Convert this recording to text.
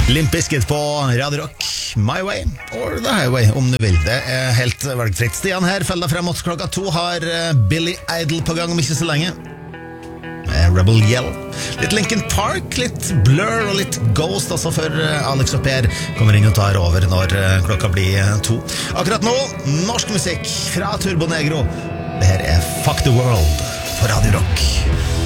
Limp Bizkit på Radio Rock. My way or the highway, om du vil. Det helt valgfritt. Stian her, følg deg frem mot klokka 2. Har Billy Idol på gang om ikke så lenge. Rebel Yell. Litt Linkin Park, litt Blur og litt Ghost, altså før Alex og Per kommer inn og tar over når klokka blir 2. Akkurat nå, norsk musikk fra Turbo Negro. Det her Fuck the World på Radio Rock.